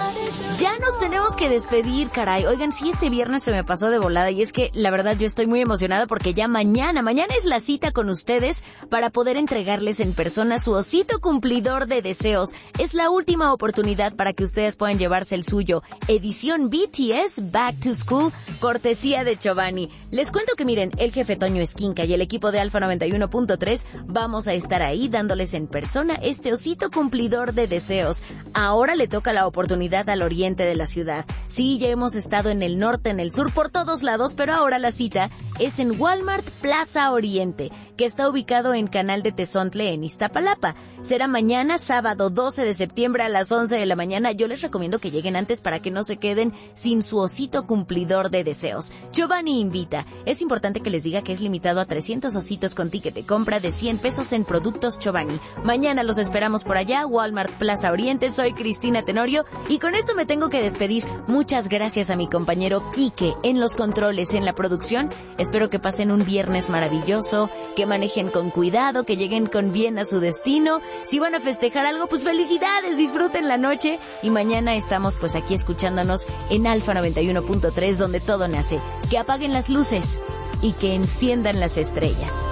Ya nos tenemos que despedir, caray. Oigan, sí, este viernes se me pasó de volada y es que la verdad yo estoy muy emocionada porque ya mañana es la cita con ustedes para poder entregarles en persona su osito cumplidor de deseos. Es la última oportunidad para que ustedes puedan llevarse el suyo. Edición BTS Back to School, cortesía de Chobani. Les cuento que miren, el jefe Toño Esquinca y el equipo de Alfa 91.3 vamos a estar ahí dándoles en persona este osito cumplidor de deseos. Ahora le toca la oportunidad al oriente de la ciudad. Sí, ya hemos estado en el norte, en el sur, por todos lados, pero ahora la cita es en Walmart Plaza Oriente, que está ubicado en Canal de Tezontle, en Iztapalapa. Será mañana, sábado 12 de septiembre a las 11 de la mañana. Yo les recomiendo que lleguen antes para que no se queden sin su osito cumplidor de deseos. Giovanni invita. Es importante que les diga que es limitado a 300 ositos con ticket de compra de 100 pesos en productos Giovanni. Mañana los esperamos por allá, Walmart Plaza Oriente. Soy Cristina Tenorio y con esto me tengo que despedir. Muchas gracias a mi compañero Quique en los controles, en la producción. Espero que pasen un viernes maravilloso, que manejen con cuidado, que lleguen con bien a su destino. Si van a festejar algo, pues felicidades, disfruten la noche. Y mañana estamos pues aquí escuchándonos en Alfa 91.3, donde todo nace. Que apaguen las luces y que enciendan las estrellas.